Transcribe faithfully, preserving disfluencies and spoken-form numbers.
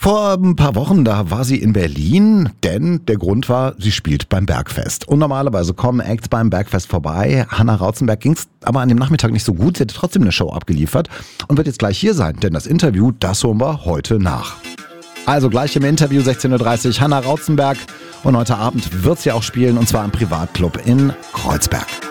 Vor ein paar Wochen, da war sie in Berlin, denn der Grund war, sie spielt beim Bergfest. Und normalerweise kommen Acts beim Bergfest vorbei. Hannah Rauzenberg ging es aber an dem Nachmittag nicht so gut. Sie hatte trotzdem eine Show abgeliefert und wird jetzt gleich hier sein, denn das Interview, das holen wir heute nach. Also gleich im Interview sechzehn Uhr dreißig Hannah Rauzenberg und heute Abend wird sie auch spielen und zwar im Privatclub in Kreuzberg.